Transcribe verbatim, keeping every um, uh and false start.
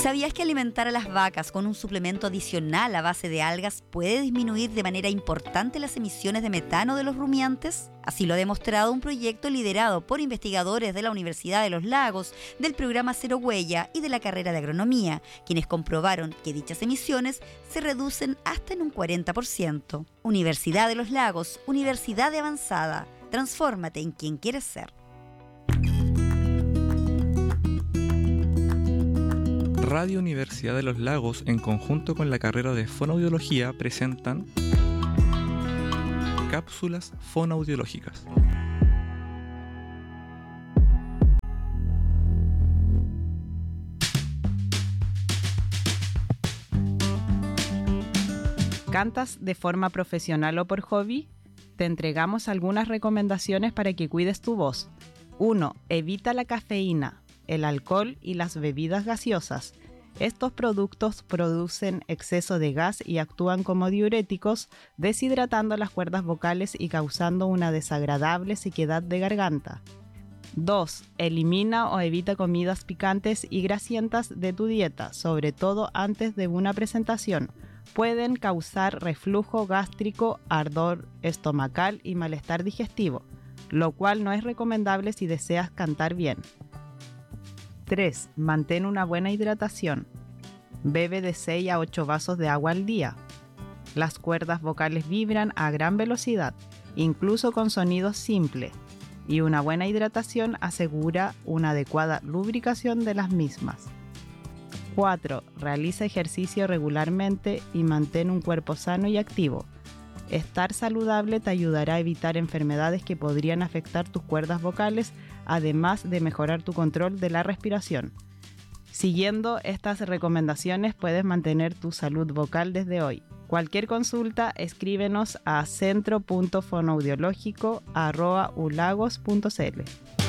¿Sabías que alimentar a las vacas con un suplemento adicional a base de algas puede disminuir de manera importante las emisiones de metano de los rumiantes? Así lo ha demostrado un proyecto liderado por investigadores de la Universidad de los Lagos, del programa Cero Huella y de la carrera de Agronomía, quienes comprobaron que dichas emisiones se reducen hasta en un cuarenta por ciento. Universidad de los Lagos, Universidad de Avanzada. Transfórmate en quien quieres ser. Radio Universidad de los Lagos, en conjunto con la carrera de Fonoaudiología, presentan Cápsulas Fonoaudiológicas. ¿Cantas de forma profesional o por hobby? Te entregamos algunas recomendaciones para que cuides tu voz. uno. Evita la cafeína, el alcohol y las bebidas gaseosas. Estos productos producen exceso de gas y actúan como diuréticos, deshidratando las cuerdas vocales y causando una desagradable sequedad de garganta. dos. Elimina o evita comidas picantes y grasientas de tu dieta, sobre todo antes de una presentación. Pueden causar reflujo gástrico, ardor estomacal y malestar digestivo, lo cual no es recomendable si deseas cantar bien. tres. Mantén una buena hidratación. Bebe de seis a ocho vasos de agua al día. Las cuerdas vocales vibran a gran velocidad, incluso con sonidos simples, y una buena hidratación asegura una adecuada lubricación de las mismas. cuatro. Realiza ejercicio regularmente y mantén un cuerpo sano y activo. Estar saludable te ayudará a evitar enfermedades que podrían afectar tus cuerdas vocales, además de mejorar tu control de la respiración. Siguiendo estas recomendaciones puedes mantener tu salud vocal desde hoy. Cualquier consulta, escríbenos a centro punto fonoaudiológico arroba ulagos punto c l.